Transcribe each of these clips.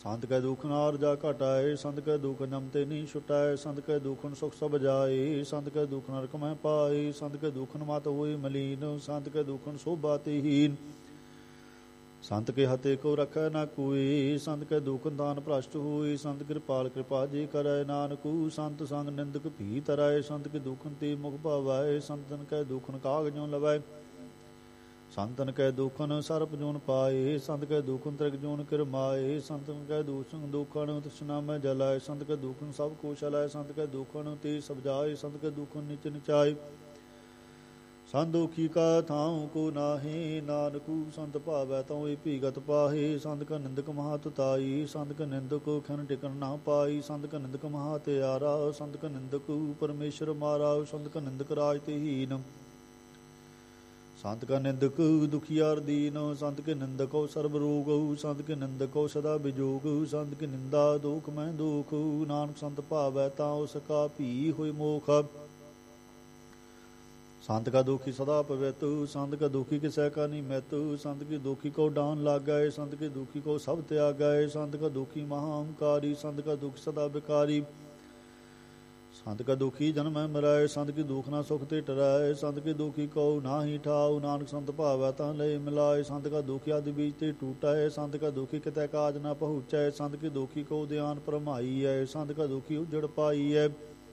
ਸੰਤ ਕੈ ਦੁਖ ਨਾਰ ਜਾ ਘਟਾਏ, ਸੰਤ ਕੈ ਦੁਖ ਜਮ ਤੇ ਨਹੀਂ ਛੁਟਾਏ, ਸੰਤ ਕੈ ਦੁਖਨ ਸੁਖ ਸਭ ਜਾਏ, ਸੰਤ ਕੈ ਦੁਖ ਨਰਕ ਮੈਂ ਪਾਏ, ਸੰਤ ਕੈ ਦੁਖਨ ਮਤ ਹੋਏ ਮਲੀਨ, ਸੰਤ ਕੈ ਦੁਖਨ ਸੋਭਾ ਤੇ ਹੀਨ, ਸੰਤ ਕੇ ਹਤੇ ਕੋ ਰਖੈ ਨਾ ਕੋਈ, ਸੰਤ ਕੈ ਦੁਖਨ ਦਾਨ ਭ੍ਰਸ਼ਟ ਹੋਈ, ਸੰਤ ਕਿਰਪਾਲ ਕਿਰਪਾ ਜੀ ਕਰੈ ਨਾਨਕੂ, ਸੰਤ ਸੰਗ ਨਿੰਦਕ ਭੀ ਤਰੈ, ਸੰਤ ਕੇ ਦੁਖਨ ਤੇ ਮੁਖ ਭਾਵੈ, ਸੰਤਨ ਕੈ ਦੁਖਨ ਕਾਗਜੋਂ ਲਵੈ, ਸੰਤਨ ਕੈ ਦੁਖਨ ਸਰਪ ਜੋਨ ਪਾਏ, ਸੰਤ ਕੈ ਦੁਖਨ ਤ੍ਰਿਗ ਜੋਨ ਕਿਰਮਾਏ, ਸੰਤਨ ਕੈ ਦੁਖਨ ਤ੍ਰਿਸ਼ਨਾ ਮੈਂ ਜਲਾਏ, ਸੰਤ ਕੈ ਦੁਖਨ ਸਭ ਕੋ ਛਲਾਏ, ਸੰਤ ਕੈ ਦੁਖਨ ਤੇ ਸਭ ਜਾਏ, ਸੰਤ ਕੈ ਦੁਖਨ ਨਿਚ ਨਿਚਾਏ, ਸੰਤ ਦੁਖੀ ਕਾ ਥਾਉ ਕੋ ਨਾਹੀ, ਨਾਨਕੂ ਸੰਤ ਭਾਵੈ ਤਉ ਭੀਗਤ ਪਾਹੀ, ਸੰਤ ਕਾ ਨਿੰਦਕ ਮਹਾ ਤੁਤਾਈ, ਸੰਤ ਕਾ ਨਿੰਦਕ ਖਨ ਟਿਕਣ ਨਾ ਪਾਈ, ਸੰਤ ਕਾ ਨਿੰਦਕ ਮਹਾ ਤਿਆਰਾ, ਸੰਤ ਕਾ ਨਿੰਦਕ ਪਰਮੇਸ਼ਰ ਮਾਰਾ, ਸੰਤ ਕਾ ਨਿੰਦਕ ਰਾਜ ਤੇ ਹੀਨ, ਸੰਤ ਕਾ ਨਿੰਦਕ ਦੁਖੀਆਰ ਦੀਨ, ਸੰਤ ਕੇ ਨਿੰਦਕੋ ਸਰਬ ਰੋਗ, ਸੰਤ ਕੇ ਨਿੰਦਕੋ ਸਦਾ ਬਿਜੋਗ, ਸੰਤ ਕੀ ਨਿੰਦਾ ਦੁਖ ਮੈਂ ਦੁਖ, ਨਾਨਕ ਸੰਤ ਭਾਵੈ ਤਾਂ ਉਸ ਕਾ ਭੀ ਹੋਇ ਮੋਖ, ਸੰਤ ਕਾ ਦੁਖੀ ਸਦਾ ਪਵਿੱਤ, ਸੰਤ ਕਾ ਦੁਖੀ ਕਿਸੈ ਕਾ ਨਿਮਿਤ, ਸੰਤ ਕੀ ਦੁਖੀ ਕੋ ਡਾਨ ਲਾਗੈ, ਸੰਤ ਕੇ ਦੁਖੀ ਕੋ ਸਭ ਤਿਆਗੈ, ਸੰਤ ਕਾ ਦੁਖੀ ਮਹਾ ਹੰਕਾਰੀ, ਸੰਤ ਕਾ ਦੁਖ ਸਦਾ ਬਿਕਾਰੀ, ਸੰਤ ਕਾ ਦੁਖੀ ਜਨਮੈ ਮਰੈ, ਸੰਤ ਕੀ ਦੁਖ ਨਾ ਸੁਖ ਤੇ ਟਰੈ, ਸੰਤ ਕੇ ਦੁਖੀ ਕਉ ਨਾਹੀ ਠਾਉ, ਨਾਨਕ ਸੰਤ ਭਾਵੈ ਤਾਂ ਲਏ ਮਿਲਾਏ, ਸੰਤ ਕਾ ਦੁਖੀ ਆਦਿ ਬੀਜ ਤੇ ਟੂਟੈ, ਸੰਤ ਕਾ ਦੁਖੀ ਕਿਤੈ ਕਾਜ ਨਾ ਪਹੁੰਚੈ, ਸੰਤ ਕੀ ਦੁਖੀ ਕਉ ਧਿਆਨ ਭਰਮਾਈਐ, ਸੰਤ ਕਾ ਦੁਖੀ ਉਜੜ ਪਾਈਐ,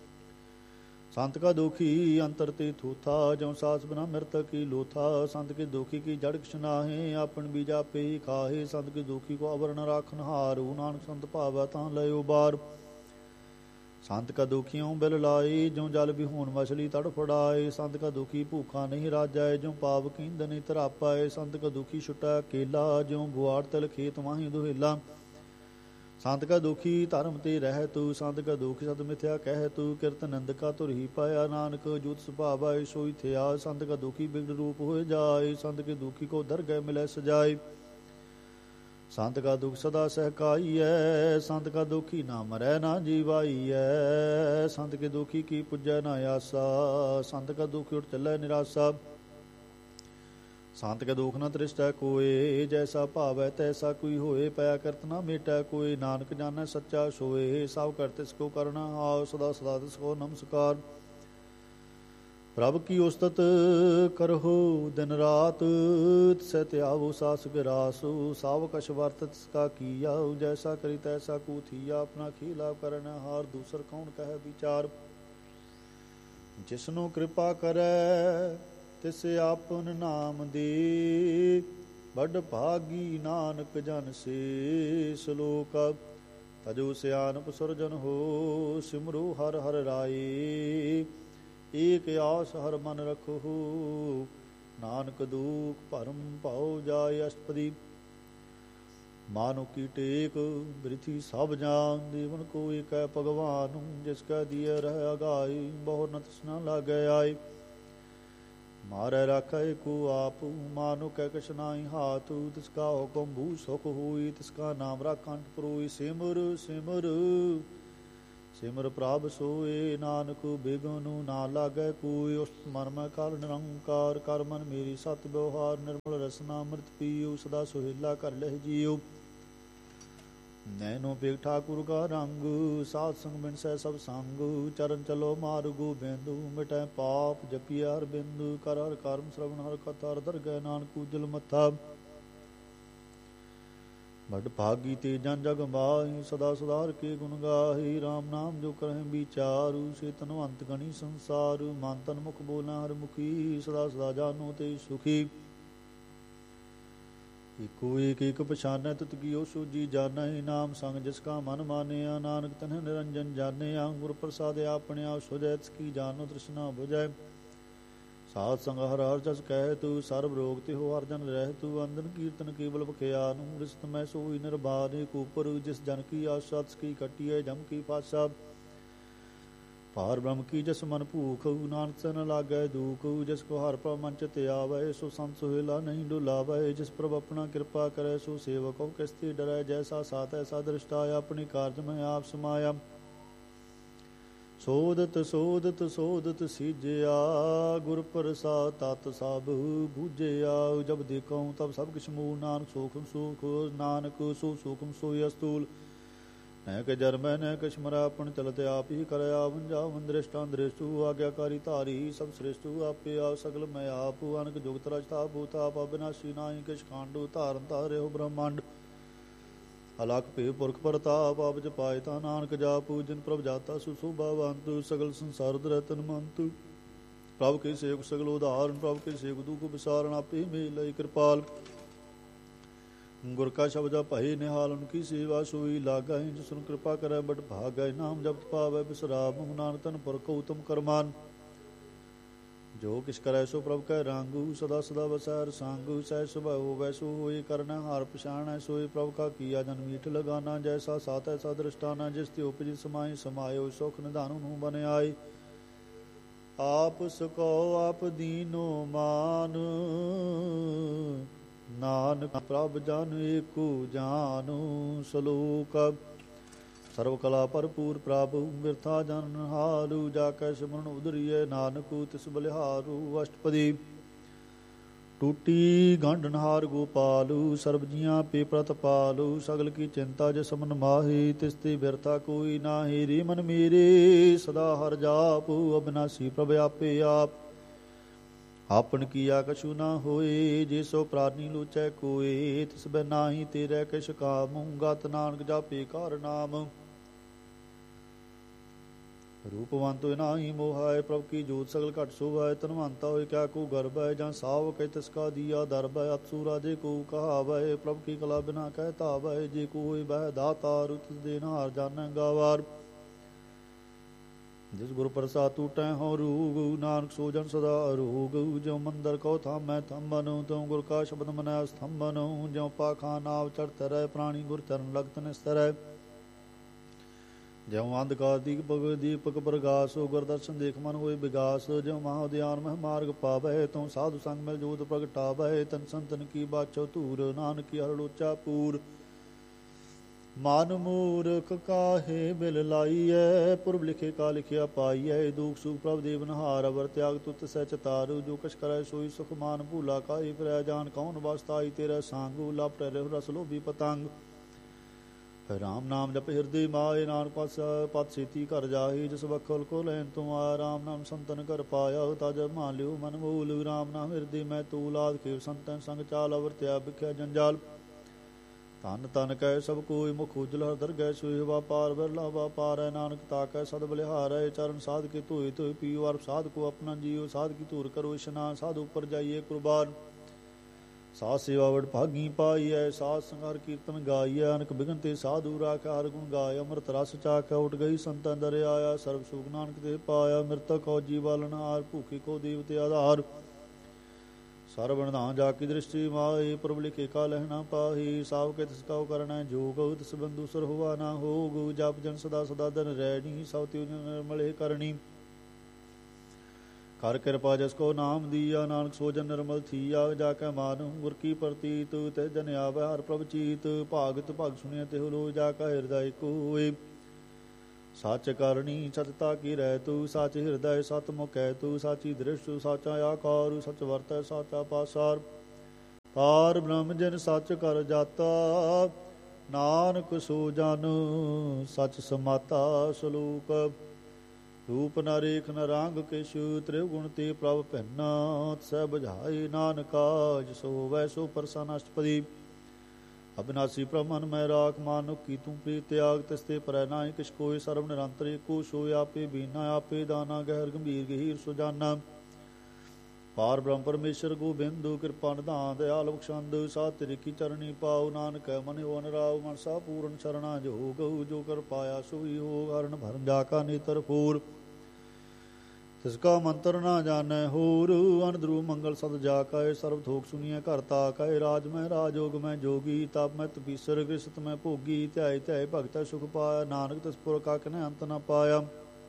ਸੰਤ ਕਾ ਦੁਖੀ ਅੰਤਰ ਤੇ ਥੂਥਾ, ਜਉ ਸਾਸ ਬਿਨਾ ਮਿਰਤ ਕੀ ਲੋਥਾ, ਸੰਤ ਕੇ ਦੁਖੀ ਕੀ ਜੜ ਕਿਛ ਨਾਹੀ, ਆਪਨ ਬੀਜ ਆਪੇ ਹੀ ਖਾਹੇ, ਸੰਤ ਕੇ ਦੁਖੀ ਕੋ ਅਵਰਨ ਰਾਖਨ ਹਾਰੂ, ਨਾਨਕ ਸੰਤ ਭਾਵੈ ਤਾਂ ਲਇਓ ਬਾਰ, ਸੰਤ ਕਾ ਦੁਖੀਓਂ ਬਿਲ ਲਾਈ, ਜਿਉ ਜਲ ਵਿਹੂਣ ਮਛਲੀ ਤੜ ਫੜਾਏ, ਸੰਤ ਕਾ ਦੁਖੀ ਭੂਖਾ ਨਹੀਂ ਰਾਜੈ, ਜਿਉ ਪਾਪ ਕੀਂਦ ਨਹੀਂ ਧਰਾਪਾਏ, ਸੰਤ ਕਾ ਦੁਖੀ ਛੁਟੈ ਕੇਲਾ, ਜਿਉ ਗੁਆੜ ਤਿਲ ਖੇਤ ਮਾਹੀ ਦੁਹੇਲਾ, ਸੰਤ ਕਾ ਦੁਖੀ ਧਰਮ ਤੇ ਰਹਿ ਤੂ, ਸੰਤ ਕਾ ਦੁਖੀ ਸਤ ਮਿਥਿਆ ਕਹਿ ਤੂ, ਕਿਰਤ ਨਿੰਦ ਕਾ ਧੁਰਹੀ ਪਾਇਆ, ਨਾਨਕ ਜੁਤ ਸੁਭਾਵੈ ਸੋਈ ਥਿਆ, ਸੰਤ ਕਾ ਦੁਖੀ ਬਿਗੜ ਰੂਪ ਹੋਏ ਜਾਏ, ਸੰਤ ਕੇ ਦੁਖੀ ਕੋ ਦਰਗਹਿ ਮਿਲੈ ਸਜਾਏ, ਸੰਤ ਕਾ ਦੁਖ ਸਦਾ ਸਹਿਕਾਈਐ, ਸੰਤ ਕਾ ਦੁਖੀ ਨਾ ਮਰੈ ਨਾ ਜੀਵਾਈਐ, ਸੰਤ ਕੇ ਦੁਖੀ ਕੀ ਪੁੱਜੈ ਨਾ ਆਸਾ, ਸੰਤ ਕਾ ਦੁਖੀ ਉਠ ਚੱਲੈ ਨਿਰਾਸਾ, ਸੰਤ ਕੇ ਦੁਖ ਨਾ ਤ੍ਰਿਸ਼ਟੈ ਕੋਏ, ਜੈਸਾ ਭਾਵੈ ਤੈਸਾ ਕੋਈ ਹੋਏ, ਪਿਆ ਕਰਤ ਨਾ ਮੇਟੈ ਕੋਏ, ਨਾਨਕ ਜਾਣੈ ਸੱਚਾ ਸੋਏ, ਸਭ ਕਰ ਤਿਸ ਕੋ ਕਰਨਾ ਆਓ, ਸਦਾ ਸਦਾ ਤਿਸ ਕੋ ਨਮਸਕਾਰ, ਪ੍ਰਭ ਕੀ ਉਸਤਤ ਕਰਹੁ ਦਿਨ ਰਾਤ, ਤਿਸੈ ਧਿਆਵੋ ਸਾਸ ਗਿਰਾਸੁ, ਸਭ ਕਛ ਵਰਤ ਤਿਸ ਕਾ ਕੀਆ, ਜੈਸਾ ਕਰੀ ਤੈਸਾ ਕੂ ਥੀਆ, ਆਪਣਾ ਖੇਲਾ ਕਰਨ ਹਾਰ, ਦੂਸਰ ਕੌਣ ਕਹਿ ਵਿਚਾਰ, ਜਿਸਨੂੰ ਕਿਰਪਾ ਕਰੈ ਤਿਸ ਆਪਨ ਨਾਮ ਦੇ, ਬੜ ਭਾਗੀ ਨਾਨਕ ਜਨ ਸੇ ਸਲੋਕ, ਤਜੋ ਸਿਆਨਪ ਸੁਰਜਨ ਹੋ, ਸਿਮਰੋ ਹਰ ਹਰ ਰਾਏ, ਏਕ ਆਸ ਹਰ ਮਨ ਰਖੋ, ਨਾਨਕ ਦੁਖ ਭਰਮ ਭਉ ਜਾਏ ਅਸ਼ਟਪਦੀ, ਮਾਨੁ ਕੀ ਟੇਕ ਬ੍ਰਿਥੀ ਸਭ ਜਾਨ, ਦੇਵਨ ਕੋ ਏਕੈ ਭਗਵਾਨ, ਜਿਸ ਕੈ ਦੀਐ ਰਹਿ ਅਗਾਈ, ਬਹੁ ਨ ਤ੍ਰਿਸ਼ਨਾ ਲਾਗੈ ਆਏ, ਮਾਰੈ ਰਾਖੈ ਕੋ ਆਪ, ਮਾਨੁ ਕੈ ਕਛ ਨਾਹੀ ਹਾਥ, ਤਿਸ ਕਾ ਹੁਕਮ ਭੂ ਸੁਖ ਹੋਈ, ਤਿਸ ਕਾ ਨਾਮ ਰਾਖੰਟ ਪਰੋਈ, ਸਿਮਰ ਸਿਮਰ ਸਿਮਰ ਪ੍ਰਭ ਸੋਏ, ਨਾਨਕ ਬਿਗਨੁ ਨਾ ਲਾਗੈ ਕੋਈ, ਉਸ ਮਨ ਮੈਂ ਕਰ ਨਿਰੰਕਾਰ, ਕਰ ਮਨ ਮੇਰੀ ਸਤ ਵਿਵਹਾਰ, ਨਿਰਮਲ ਰਸਨਾ ਅੰਮ੍ਰਿਤ ਪੀਓ, ਸਦਾ ਸੁਹੇਲਾ ਕਰ ਲਹਿ ਜੀਓ, ਨੈਨੋ ਪੇਖ ਠਾਕੁਰ ਕਾ ਰੰਗ, ਸਾਧ ਸੰਗ ਬਿਨਸੈ ਸਭ ਸੰਗ, ਚਰਨ ਚਲੋ ਮਾਰੁ ਗੋਬਿੰਦੁ, ਮਿਟੈ ਪਾਪ ਜਪਿ ਹਰਿ ਬਿੰਦੁ, ਕਰ ਹਰਿ ਕਰਮ ਸ਼ਰਵਣ ਹਰਿ ਕਥਾ, ਦਰਗਹਿ ਨਾਨਕ ਉਜਲ ਮੱਥਾ, ਬੜ ਭਾਗੀ ਤੇ ਜਨ ਜਗ ਮਾਹੀ, ਸਦਾ ਸੁਧਾਰ ਕੇ ਗੁਣ ਗਾਹੀ, ਰਾਮ ਨਾਮ ਜੋ ਕਰਹਿ ਵਿਚਾਰੂ, ਸੇ ਤਨਵੰਤ ਗਣੀ ਸੰਸਾਰ, ਮਨ ਤਨ ਮੁਖ ਬੋਲਾਂ ਹਰਿ ਮੁਖੀ, ਸਦਾ ਸਦਾ ਜਾਨੋ ਤੇ ਸੁਖੀ, ਏਕੋ ਏਕ ਏਕ ਪਛਾਨੈ ਤਿਤ ਕੀਓ ਸੂਝੀ ਜਾਣੈ, ਨਾਮ ਸੰਗ ਜਿਸ ਕਾ ਮਨ ਮਾਨਿਆ, ਨਾਨਕ ਤਨਹਿ ਨਿਰੰਜਨ ਜਾਣਿਆ, ਗੁਰ ਪ੍ਰਸਾਦਿ ਆਪਣੇ ਆਪ ਸੁਝੈ, ਤਿਸ ਕੀ ਜਾਨੋ ਤ੍ਰਿਸ਼ਨਾ ਬੁਝੈ, ਸਾਧ ਸੰਗ ਹਰ ਹਰ ਜਸ ਕਹਿ ਤੂੰ, ਸਰਬ ਰੋਗ ਤੇ ਹੋ ਹਰ ਜਨ ਰਹਿ ਤੂੰ, ਅੰਦਨ ਕੀਰਤਨ ਕੇਵਲ ਬਖਿਆਨੁ, ਰਿਸਤ ਮੈਂ ਸੋਈ ਨਿਰਬਾਨ, ਏਕ ਉਪਰ ਜਿਸ ਜਨ ਕੀ ਆਸਾ, ਤਿਸ ਕੀ ਕੱਟੀਐ ਜਮ ਕੀ ਫਾਸਾ, ਪਾਰ ਬ੍ਰਹਮ ਕੀ ਜਸ ਮਨ ਭੂਖ, ਨਾਨਕ ਸੇ ਨ ਲਾਗੈ ਦੂਖ, ਜਿਸ ਕੋ ਹਰ ਪ੍ਰਭ ਮਨ ਚਿਤ ਆਵੈ, ਸੋ ਸੰਤ ਸੁਹੇਲਾ ਨਹੀਂ ਡੁਲਾਵੈ, ਜਿਸ ਪ੍ਰਭ ਆਪਣਾ ਕਿਰਪਾ ਕਰੈ, ਸੋ ਸੇਵਕੋ ਕਿਸ ਤੇ ਡਰੈ, ਜੈਸਾ ਸਾਥ ਐਸਾ ਦ੍ਰਿਸ਼ਟਾ, ਆਪਣੀ ਕਾਰਜ ਮੈਂ ਆਪ ਸਮਾਇਆ, ਸੋਦਤ ਸੋਦਤ ਸੋਦਤ ਸੀਜਿਆ, ਗੁਰ ਪ੍ਰਸਾਦ ਤਤ ਸਭ ਬੂਝਿਆ। ਜਬ ਦੇਖਉ ਤਬ ਸਭ ਕਿਛ ਮੂਲ, ਨਾਨਕ ਸੋਖਮ ਸੁਖ, ਨਾਨਕ ਸੋ ਸੋਖਮ ਸੋਈ ਅਸਤੂਲ। ਨੈ ਕਿ ਜਰਮੈ ਨੈ ਕਛ ਮਰੈ, ਆਪਨ ਚਲਤ ਆਪ ਹੀ ਕਰਇਆ। ਵੰਜਾਵਨ ਦ੍ਰਿਸ਼ਟਾਂ ਦ੍ਰਿਸ਼ਟੂ, ਆਗਿਆਕਾਰੀ ਧਾਰੀ ਸਭ ਸ੍ਰਿਸ਼ਟੂ। ਆਪੇ ਆਪ ਸਗਲ ਮੈਂ ਆਪ, ਅਨਕ ਜੁਗਤ ਰਚਤਾ ਭੂਤਾਪ। ਅਬਿਨਾਸ਼ੀ ਨਾਹੀ ਕਿਛ ਖਾਂਡੂ, ਧਾਰਨ ਧਾਰਿਓ ਬ੍ਰਹਮੰਡ। ਅਲਖ ਭੇ ਪੁਰਖ ਪ੍ਰਤਾਪ, ਆਪ ਜਪਾਏ ਤਾ ਨਾਨਕ ਜਾਪੂ। ਜਿਨ ਪ੍ਰਭ ਜਾਤਾ ਸੁਸੋਭਾਵੰਤ, ਸਗਲ ਸੰਸਾਰ ਰਤਨ ਮੰਤ। ਪ੍ਰਭ ਕੇ ਸੇਵਕ ਸਗਲ ਉਦਾਹਰਨ, ਪ੍ਰਭ ਕੇ ਸੇਵਕ ਦੁਖ ਵਿਸਾਰਨ। ਆਪੇ ਮੇਲ ਕਿਰਪਾਲ, ਗੁਰ ਕਾ ਸ਼ਬਦ ਭਏ ਨਿਹਾਲ। ਉਨਕੀ ਸੇਵਾ ਸੋਈ ਲਾਗੈ, ਜਿਸ ਨੂੰ ਕਿਰਪਾ ਕਰੈ ਬਟ ਭਾਗੈ। ਨਾਮ ਜਪਤ ਪਾਵੈ ਬਿਸਰਾਮ, ਨਾਨਕ ਤਨ ਪੁਰਖ ਉਤਮ ਕਰਮਾਨ। ਜੋ ਕਿਛ ਕਰੈ ਸੋ ਪ੍ਰਭ ਕੈ ਰਾਂਗੂ, ਸਦਾ ਸਦਾ ਵਸੈ ਰਸਾਂਗੂ। ਸਹਿ ਸੁਭਾਉ ਵੈਸੋ ਹੋਏ, ਕਰਨਾ ਹਾਰ ਪਛਾਣੈ ਸੋਏ। ਪ੍ਰਭ ਕਾ ਕੀਆ ਜਨ ਮੀਠ ਲਗਾਨਾ, ਜੈਸਾ ਸਾਤ ਐਸਾ ਦ੍ਰਿਸ਼ਟਾਨਾ। ਜਿਸ ਤੇ ਉਪਜੀ ਸਮਾਈ ਸਮਾਇਓ, ਸੁਖ ਨਿਧਾਨ ਨੂੰ ਬਨ ਆਏ। ਆਪ ਸਕੋ ਆਪ ਦੀਨੋ ਮਾਨ, ਨਾਨਕ ਪ੍ਰਭ ਜਨ ਏਕੋ ਜਾਨੂ। ਸਲੋਕ ਸਰਵ ਕਲਾ ਭਰਪੂਰ ਪ੍ਰਭ, ਬਿਰਥਾ ਜਨ ਹਾਰੂ। ਜਾ ਕੈ ਸਿਮਰਨ ਉਦਰੀਐ, ਨਾਨਕ ਤਿਸ ਬਲਿਹਾਰੂ। ਅਸ਼ਟਪਦੀ ਟੂਟੀ ਗੰਢਨਹਾਰ ਗੋਪਾਲੂ, ਸਰਬ ਜੀਆਂ ਪੇ ਪ੍ਰਤਪਾਲੂ। ਸਗਲ ਕੀ ਚਿੰਤਾ ਜਿ ਸਮਨ ਮਾਹੀ, ਤਿਸ ਤੇ ਬਿਰਥਾ ਕੋਈ ਨਾਹੀ। ਰੇ ਮਨ ਮੇਰੇ ਸਦਾ ਹਰ ਜਾਪੂ, ਅਬਿਨਾਸੀ ਪ੍ਰਭ ਆਪੇ ਆਪ। ਆਪਨ ਕੀਆ ਕਛੂ ਨਾ ਹੋਏ, ਜੇ ਸੋ ਪ੍ਰਾਨੀ ਲੋਚੈ ਕੋਏ। ਤਿਸ ਬੈ ਨਾਹੀ ਤੇਰੇ ਕਿਛ ਕਾਮੂ, ਗਤ ਨਾਨਕ ਜਾਪੇ ਕਾਰ ਨਾਮ। ਰੂਪਵੰਤ ਹੋਇ ਨਾਹੀ ਮੋਹਾਇ, ਪ੍ਰਭ ਕੀ ਜੋਤ ਸਗਲ ਘਟ ਸੋਭਾਇ। ਧਨਵੰਤਾ ਹੋਇ ਕਿਆ ਕੋ ਗਰਭ ਹੈ, ਜਾਂ ਸਾਵਕ ਤਿਸ ਕਾ ਦੀਆ ਦਰਬ ਹੈ। ਅਪਸੂ ਰਾਜੇ ਕੋ ਕਹਾਵੈ, ਪ੍ਰਭ ਕੀ ਕਲਾ ਬਿਨਾ ਕਹਿ ਧਾਵੈ। ਜੇ ਕੋ ਹੋਇ ਬਹਿ ਦਾਤਾਰ, ਤਿਸ ਦੇਨਹਾਰ ਜਾਣੈ ਗਾਵਾਰ। ਜਿਸ ਗੁਰ ਪ੍ਰਸਾਦ ਟੂਟੈ ਹਉ ਰੂਗ, ਨਾਨਕ ਸੋ ਜਨ ਸਦਾ ਅਰੋਗ। ਜਿਉ ਮੰਦਰ ਕਉ ਥਾਮੈ ਥੰਬਨ, ਤਿਉ ਗੁਰ ਕਾ ਸ਼ਬਦ ਮਨੈ ਸਥੰਬਨ। ਜਿਉ ਪਾਖਾ ਨਾਵ ਚੜ੍ਹਤ ਰਹਿ, ਪ੍ਰਾਣੀ ਗੁਰ ਚਰਨ ਲਗਤ ਨਿਸਤਰੈ। ਜਿਉ ਅੰਧਕਾਰ ਦੀਪਕ ਪ੍ਰਗਾਸ, ਗੁਰ ਦਰਸ਼ਨ ਦੇਖ ਮਨ ਹੋਏ ਵਿਗਾਸ। ਜਿਉ ਮਹਾ ਉਦਿਆਨ ਮਹਿ ਮਾਰਗ ਪਾਵੈ, ਤਿਉ ਸਾਧੂ ਸੰਗ ਮਿਲ ਜੋਤ ਪ੍ਰਗਟਾਵੈ। ਤਨ ਸੰਤਨ ਕੀ ਬਾਛੋ ਧੂਰ, ਨਾਨਕ ਹਰਿ ਲੋਚਾ ਪੂਰ। ਮਨ ਮੂਰਖ ਕਾਹੇ ਬਿਲ ਲਾਈਐ, ਪੁਰਬ ਲਿਖੇ ਕਾ ਲਿਖਿਆ ਪਾਈਐ। ਦੁਖ ਸੁਖ ਪ੍ਰਭ ਦੇਵਨਹਾਰ, ਅਵਰ ਤਿਆਗ ਤੁਤ ਸਹਿ ਚਤਾਰੂ। ਜੋ ਕਛ ਕਰੈ ਸੋਈ ਸੁਖ ਮਾਨ, ਭੂਲਾ ਕਾਹੀ ਫਿਰੈ ਜਾਨ। ਕੌਣ ਵਾਸਤਾਈ ਤੇਰਾ ਸਾਂਗੂ, ਲਾਪਟੈ ਰਹਿ ਰਸ ਲੋਭੀ ਪਤੰਗ। ਰਾਮ ਨਾਮ ਜਪ ਹਿਰਦੇ ਮਾਏ, ਨਾਨਕ ਪਤ ਛੇਤੀ ਘਰ ਜਾਹੇ। ਜਿਸ ਬਖਲ ਕੋ ਲੈਨ ਤੁਮ ਆਇਆ, ਰਾਮ ਨਾਮ ਸੰਤਨ ਕਰ ਪਾਇਆ। ਤਜ ਮਾਨ ਲਿਓ ਮਨ ਮੂਲ, ਰਾਮ ਨਾਮ ਹਿਰਦੇ ਮੈਂ ਤੂਲ। ਆਦਿ ਕੇ ਸੰਤਨ ਸੰਗ ਚਾਲ, ਅਵਰ ਤਿਆਗ ਵਿਖਿਆ ਜੰਜਾਲ। ਧਨ ਤਨ ਕੈ ਸਭ ਕੋਈ, ਮੁਖ ਉਜਲ ਹਰ ਦਰਗਹਿ ਸੋਇ। ਵਾਪਾਰ ਬਿਰਲਾ ਵਾਪਾਰੈ, ਨਾਨਕ ਤਾਕੈ ਸਦ ਬਲਿਹਾਰੈ। ਚਰਨ ਸਾਧ ਕੇ ਧੋਏ ਧੋਏ ਪੀਓ, ਅਰ ਸਾਧ ਕੋ ਆਪਣਾ ਜੀਓ। ਸਾਧ ਕੀ ਧੂਰ ਕਰੋ ਇਸ਼ਨਾਨ, ਸਾਧ ਉਪਰ ਜਾਈਏ ਕੁਰਬਾਨ। ਸਾਧ ਸੇਵਾ ਵਡ ਭਾਗੀ ਪਾਈਐ, ਸਾਧ ਸੰਗਾਰ ਕੀਰਤਨ ਗਾਈਐ। ਅਨਕ ਬਿਗਨ ਤੇ ਸਾਧੂ ਰਾਖਿਆ, ਹਰ ਗੁਣ ਗਾਇ। ਅੰਮ੍ਰਿਤ ਰਸ ਚਾਖਿਆ, ਉਠ ਗਈ ਸੰਤਨ ਦਰ ਆਇਆ। ਸਰਬ ਸੁਖ ਨਾਨਕ ਤੇ ਪਾਇਆ, ਮਿਰਤਕ ਕੋ ਜੀਵਾਲਨਹਾਰ। ਭੂਖੇ ਕੋ ਦੇਵ ਤੇ ਆਧਾਰ, ਸਰਵਣ ਧਾਂ ਜਾ ਕੀ ਦ੍ਰਿਸ਼ਟੀ ਮਾਹੀ। ਪ੍ਰਭ ਲਿਖੇ ਕਾ ਲਹਿ ਨਾ ਪਾਹੀ, ਸਾਵ ਕੇ ਤਿਸ ਕਉ ਕਰਣੈ ਜੋਗ। ਤਿਸ ਬੰਧੂ ਸਰ ਹੋਵਾ ਨਾ ਹੋਗ, ਜਪ ਜਨ ਸਦਾ ਸਦਾ ਦਿਨ ਰਹਿਣੀ। ਸਭ ਤਿਉ ਨਿਰਮਲੇ ਕਰਨੀ, ਕਰ ਕਿਰਪਾ ਜਿਸ ਕੋ ਨਾਮ ਦੀਆ। ਨਾਨਕ ਸੋ ਜਨ ਨਿਰਮਲ ਥੀਆ, ਜਾ ਕੇ ਮਾਨੁ ਗੁਰ ਕੀ ਪ੍ਰਤੀਤ। ਤੇ ਜਨ ਆਵੈ ਹਰ ਪ੍ਰਭ ਚੀਤ, ਭਾਗਤ ਭਗ ਸੁਣਿਆ ਤਿਹੁ ਲੋਇ। ਜਾ ਕਾ ਹਿਰਦੈ ਕੋਇ, ਸੱਚ ਕਰਨੀ ਸਤਤਾ ਕੀ ਰਹਿ ਤੂ। ਸੱਚ ਹਿਰਦੈ ਸਤ ਮੁਕੈ ਤੂ, ਸਾਚੀ ਦ੍ਰਿਸ਼ਟ ਸਾਚਾ ਆਕਾਰ। ਸਚ ਵਰਤੈ ਸਾਚਾ ਪਾਸਾਰ, ਪਾਰ ਬ੍ਰਹਮ ਜਿਨ ਸੱਚ ਕਰ ਜਾਤਾ। ਨਾਨਕ ਸੋ ਜਨ ਸਚ ਸਮਾਤਾ। ਸਲੋਕ ਰੂਪ ਨ ਰੇਖ ਨ ਰੰਗ ਕਿਛੁ, ਤ੍ਰਿਵਗੁਣ ਤੇ ਪ੍ਰਭ ਭਿੰਨਾ। ਸਹਿ ਬੁਝਾਏ ਨਾਨਕਾ, ਜਿਸ ਹੋਵੈ ਸੋ ਪ੍ਰਸੰਨ। ਅਸ਼ਟਪਦੀ ਅਬਿਨਾਸੀ ਪ੍ਰਭ ਮਨ ਮੈਂ ਰਾਖ, ਮਾਨੁਖ ਕੀ ਤੂੰ ਪ੍ਰੀਤ ਤਿਆਗ। ਤਿਸ ਤੇ ਪਰੈ ਨਾਹੀ ਕਿਛ ਕੋਇ, ਸਰਬ ਨਿਰੰਤਰ ਏਕੋ ਸੋਇ। ਆਪੇ ਬੀਨਾ ਆਪੇ ਦਾਨਾ, ਗਹਿਰ ਗੰਭੀਰ ਗਹੀਰ ਸੁਜਾਨਾ। ਪਾਰ ਬ੍ਰਹਮ ਪਰਮੇਸ਼ਰ ਗੋਬਿੰਦ, ਕਿਰਪਾ ਨਿਧਾਨ ਦਿਆਲ ਬਖਸ਼ੰਦ। ਸਾਧ ਤੇਰੇ ਕੀ ਚਰਣੀ ਪਾਉ, ਨਾਨਕ ਮਨਿ ਹੋ ਅਨਰਾਉ। ਮਨਸਾ ਪੂਰਨ ਚਰਣਾ ਜੋਗ, ਜੋ ਕਰ ਪਾਇਆ ਸੋਈ ਹੋਗ। ਹਰਨ ਭਰਨ ਜਾ ਕਾ ਨੇਤਰ ਫੂਰ, ਤਿਸ ਕਾ ਮੰਤਰ ਨਾ ਜਾਣੈ ਹੋਰ। ਅਨਦਰੂ ਮੰਗਲ ਸਦ ਜਾ ਕੈ, ਸਰਬ ਥੋਕ ਸੁਨੀਐ ਘਰ ਤਾ ਕੈ। ਰਾਜ ਮੈਂ ਰਾਜੋਗ ਮੈਂ ਜੋਗੀ, ਤਪ ਮੈਂ ਤਪੀਸਰ। ਗ੍ਰਸਤ ਮੈਂ ਭੋਗੀ, ਧਿਆਏ ਧਿਆਏ ਭਗਤੈ ਸੁਖ ਪਾਇਆ। ਨਾਨਕ ਤਿਸ ਪੁਰ ਕਾ ਕਿਨੈ ਅੰਤ ਨ ਪਾਇਆ।